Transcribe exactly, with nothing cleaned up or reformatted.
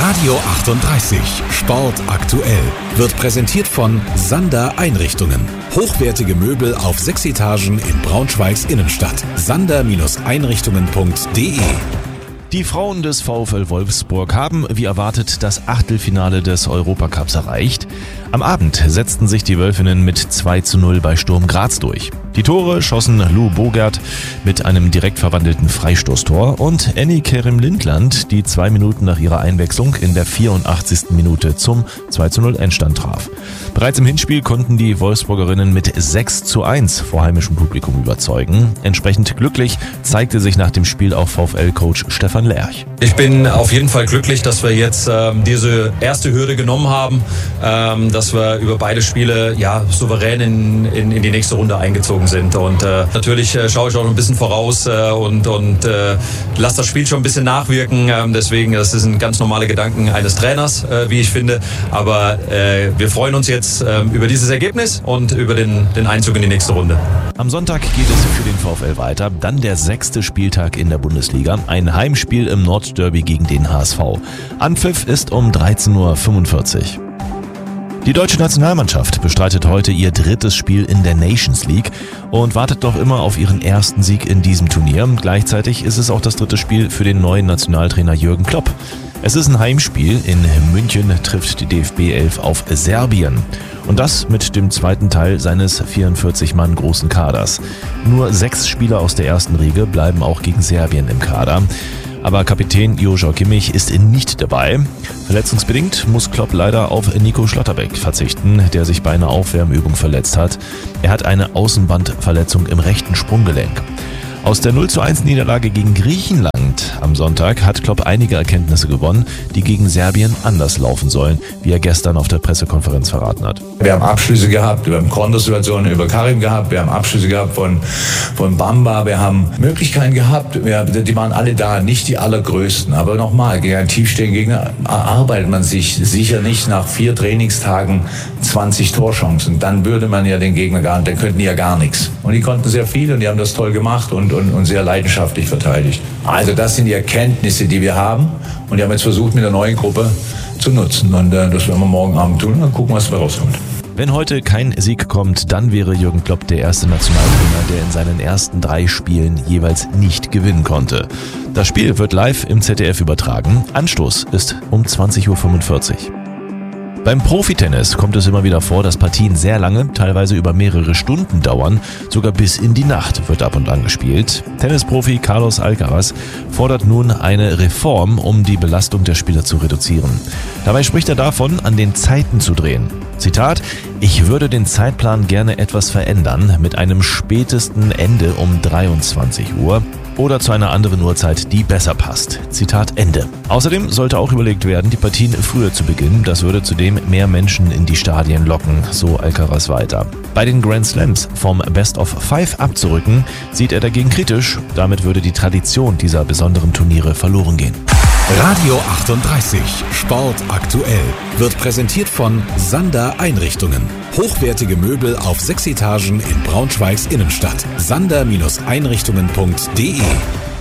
Radio achtunddreißig Sport aktuell wird präsentiert von Sander Einrichtungen. Hochwertige Möbel auf sechs Etagen in Braunschweigs Innenstadt. sander Einrichtungen punkt de. Die Frauen des VfL Wolfsburg haben, wie erwartet, das Achtelfinale des Europacups erreicht. Am Abend setzten sich die Wölfinnen mit zwei zu null bei Sturm Graz durch. Die Tore schossen Lou Bogert mit einem direkt verwandelten Freistoßtor und Annie Kerim-Lindland, die zwei Minuten nach ihrer Einwechslung in der vierundachtzigsten Minute zum zwei zu null Endstand traf. Bereits im Hinspiel konnten die Wolfsburgerinnen mit sechs zu eins vor heimischem Publikum überzeugen. Entsprechend glücklich zeigte sich nach dem Spiel auch VfL-Coach Stefan Lerch. Ich bin auf jeden Fall glücklich, dass wir jetzt ähm, diese erste Hürde genommen haben, ähm, dass wir über beide Spiele ja souverän in, in, in die nächste Runde eingezogen sind. Und äh, natürlich äh, schaue ich auch noch ein bisschen voraus äh, und, und äh, lasse das Spiel schon ein bisschen nachwirken. Ähm, deswegen, das ist ein ganz normaler Gedanken eines Trainers, äh, wie ich finde. Aber äh, wir freuen uns jetzt äh, über dieses Ergebnis und über den, den Einzug in die nächste Runde. Am Sonntag geht es für den VfL weiter. Dann der sechste Spieltag in der Bundesliga. Ein Heimspiel im Nordderby gegen den H S V. Anpfiff ist um dreizehn Uhr fünfundvierzig. Die deutsche Nationalmannschaft bestreitet heute ihr drittes Spiel in der Nations League und wartet noch immer auf ihren ersten Sieg in diesem Turnier. Gleichzeitig ist es auch das dritte Spiel für den neuen Nationaltrainer Jürgen Klopp. Es ist ein Heimspiel. In München trifft die D F B elf auf Serbien. Und das mit dem zweiten Teil seines vierundvierzig Mann großen Kaders. Nur sechs Spieler aus der ersten Riege bleiben auch gegen Serbien im Kader. Aber Kapitän Joshua Kimmich ist nicht dabei. Verletzungsbedingt muss Klopp leider auf Nico Schlotterbeck verzichten, der sich bei einer Aufwärmübung verletzt hat. Er hat eine Außenbandverletzung im rechten Sprunggelenk. Aus der null zu eins Niederlage gegen Griechenland am Sonntag hat Klopp einige Erkenntnisse gewonnen, die gegen Serbien anders laufen sollen, wie er gestern auf der Pressekonferenz verraten hat. Wir haben Abschlüsse gehabt, wir haben Kontersituationen über Karim gehabt, wir haben Abschlüsse gehabt von, von Bamba, wir haben Möglichkeiten gehabt, wir, die waren alle da, nicht die allergrößten. Aber nochmal, gegen einen tiefstehenden Gegner arbeitet man sich sicher nicht nach vier Trainingstagen zwanzig Torchancen. Dann würde man ja den Gegner gar nicht, dann könnten die ja gar nichts. Und die konnten sehr viel und die haben das toll gemacht und Und, und sehr leidenschaftlich verteidigt. Also das sind die Erkenntnisse, die wir haben. Und die haben jetzt versucht, mit der neuen Gruppe zu nutzen. Und äh, das werden wir morgen Abend tun und dann gucken, was da rauskommt. Wenn heute kein Sieg kommt, dann wäre Jürgen Klopp der erste Nationaltrainer, der in seinen ersten drei Spielen jeweils nicht gewinnen konnte. Das Spiel wird live im Z D F übertragen. Anstoß ist um zwanzig Uhr fünfundvierzig. Beim Profitennis kommt es immer wieder vor, dass Partien sehr lange, teilweise über mehrere Stunden dauern. Sogar bis in die Nacht wird ab und an gespielt. Tennisprofi Carlos Alcaraz fordert nun eine Reform, um die Belastung der Spieler zu reduzieren. Dabei spricht er davon, an den Zeiten zu drehen. Zitat: Ich würde den Zeitplan gerne etwas verändern, mit einem spätesten Ende um dreiundzwanzig Uhr. Oder zu einer anderen Uhrzeit, die besser passt. Zitat Ende. Außerdem sollte auch überlegt werden, die Partien früher zu beginnen. Das würde zudem mehr Menschen in die Stadien locken, so Alcaraz weiter. Bei den Grand Slams vom Best of Five abzurücken, sieht er dagegen kritisch. Damit würde die Tradition dieser besonderen Turniere verloren gehen. Radio achtunddreißig Sport aktuell wird präsentiert von Sander Einrichtungen. Hochwertige Möbel auf sechs Etagen in Braunschweigs Innenstadt. sander Einrichtungen punkt de.